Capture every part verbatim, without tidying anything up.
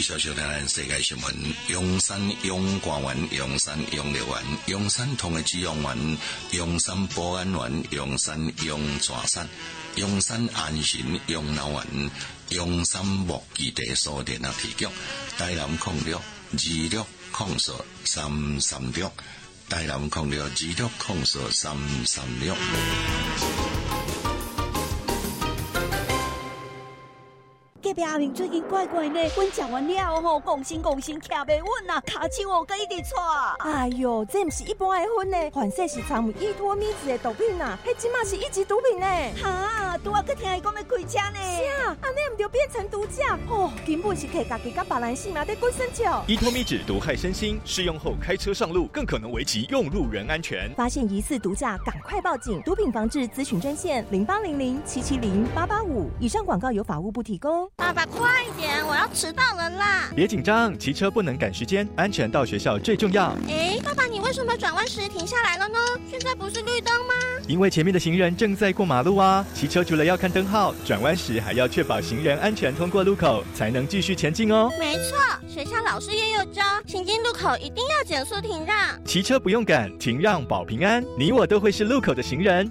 小小的咱世界新闻，阳山阳光园、阳山养乐园、阳山同的资源园、阳山保安园、阳山阳泉山、阳山安心养老园、阳山木基地书店啊提供。台南控六二六控数三三六，台南控六二六控数三三六。 隔壁阿明最近怪怪呢，阮食完了吼，讲心讲心徛袂稳啊，骹手哦，佮一直喘。 哎哟，这毋是一般的薰呢，反正是掺有依托咪子的毒品啊，迄即马是一级毒品呢。 哈，拄仔佮听伊讲要开车呢。 是啊，安尼毋就变成毒驾哦，根本是摕家己甲别人性命在滚生笑。 依托咪酯毒害身心，使用后开车上路更可能危及用路人安全。 发现疑似毒驾，赶快报警！毒品防治咨询专线零八零零七七零八八五。以上广告由法务部提供。 爸爸，快一点，我要迟到了啦！ 别紧张，骑车不能赶时间，安全到学校最重要。 哎，爸爸，你为什么转弯时停下来了呢？现在不是绿灯吗？ 因为前面的行人正在过马路啊！骑车除了要看灯号，转弯时还要确保行人安全通过路口，才能继续前进哦。 没错，学校老师也有教，行经路口一定要减速停让。 骑车不用赶，停让保平安，你我都会是路口的行人。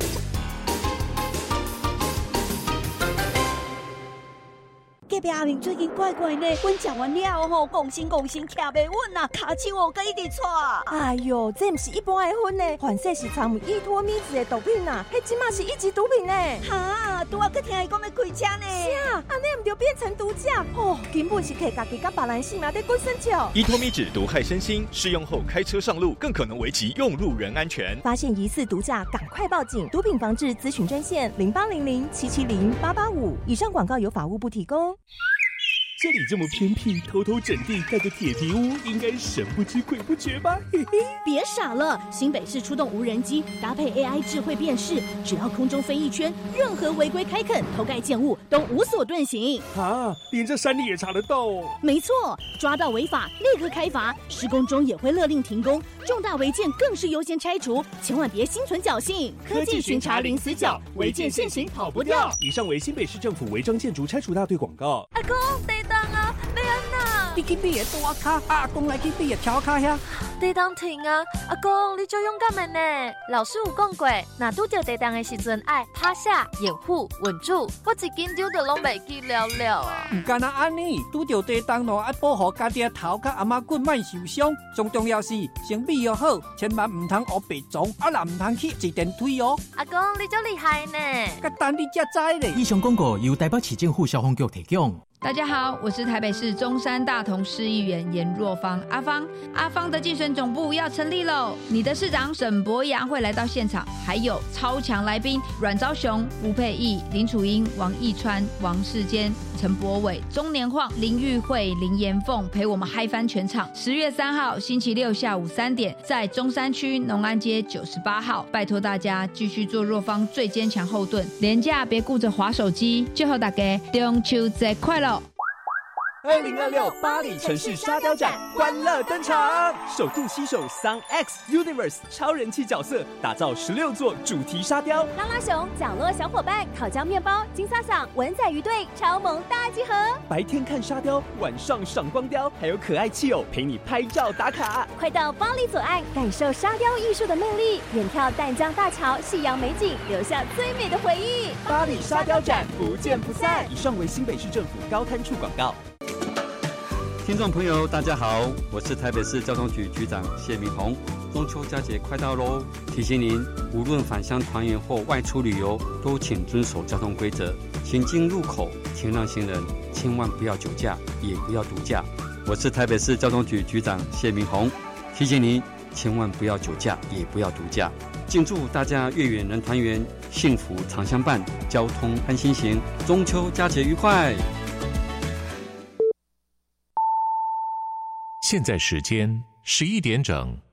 隔壁阿明最近怪怪呢，阮食完了吼，讲心讲心徛袂稳啊，骹手哦，佮一直喘。 哎哟，这毋是一般的薰呢，反正是掺有依托咪子的毒品啊，迄即马是一级毒品呢。 哈，拄仔佮听伊讲要开车呢。 是啊，安尼毋就变成毒驾哦，根本是摕家己甲别人性命在滚生笑。 依托咪酯毒害身心，使用后开车上路更可能危及用路人安全。 发现疑似毒驾，赶快报警！毒品防治咨询专线零八零零七七零八八五。以上广告由法务部提供。 这里这么偏僻，偷偷整地盖个铁皮屋，应该神不知鬼不觉吧？嘿嘿， 别傻了！新北市出动无人机，搭配 A I 智慧辨识，只要空中飞一圈，任何违规开垦、偷盖建物都无所遁形。 啊，连这山里也查得到哦！ 没错，抓到违法立刻开罚，施工中也会勒令停工，重大违建更是优先拆除，千万别心存侥幸。 科技巡查零死角，违建现行跑不掉。以上为新北市政府违章建筑拆除大队广告。 阿公，地当啊，要安哪？ 你去比个大卡，阿公来去比个跳卡遐。 地当停啊！阿公，你就勇敢的呢。老师有讲过，若拄到地当的时阵，爱趴下、掩护、稳住。我一紧张就拢袂记了了啊！ 唔干那安尼，拄到地当咯，爱保护家己的头甲阿妈骨莫受伤。最重要是先备要好，千万唔通学白撞，啊啦唔通去坐电梯哦。 阿公，你就厉害呢！ 甲等你才知咧。 以上广告由台北市政府消防局提供。 大家好，我是台北市中山大同市议员颜若芳，阿芳。阿芳的竞选总部要成立喽！你的市长沈伯洋会来到现场，还有超强来宾阮昭雄、吴佩益、林楚英、王义川、王世坚、陈柏伟、钟年晃、林玉慧、林延凤陪我们嗨翻全场。十月三号星期六下午三点，在中山区农安街九十八号，拜托大家继续做若芳最坚强后盾，连假别顾着滑手机。最后大家中秋节快乐！ 二零二六巴黎城市沙雕展欢乐登场，首度携手 Sun X Universe 超人气角色，打造十六座主题沙雕。 拉拉熊、角落小伙伴、烤焦面包、金沙嗓、文仔鱼队超萌大集合。 白天看沙雕，晚上赏光雕，还有可爱气友陪你拍照打卡。 快到巴黎左岸感受沙雕艺术的魅力，远眺淡江大桥夕阳美景，留下最美的回忆。 巴黎沙雕展不见不散。以上为新北市政府高滩处广告。 听众朋友，大家好，我是台北市交通局局长谢明宏。中秋佳节快到喽，提醒您，无论返乡团圆或外出旅游，都请遵守交通规则。行经路口停让行人，千万不要酒驾，也不要毒驾。我是台北市交通局局长谢明宏，提醒您，千万不要酒驾，也不要毒驾。敬祝大家月圆人团圆，幸福常相伴，交通安心行。中秋佳节愉快！ 现在时间十一点整。